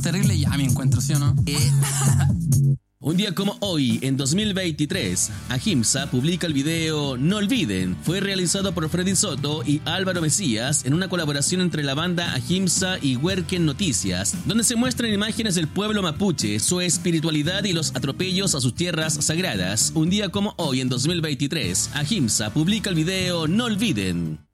terrible ya me encuentro, ¿sí o no? Un día como hoy, en 2023, Ahimsa publica el video No Olviden. Fue realizado por Freddy Soto y Álvaro Mesías en una colaboración entre la banda Ahimsa y Huerquen Noticias, donde se muestran imágenes del pueblo mapuche, su espiritualidad y los atropellos a sus tierras sagradas. Un día como hoy, en 2023, Ahimsa publica el video No Olviden.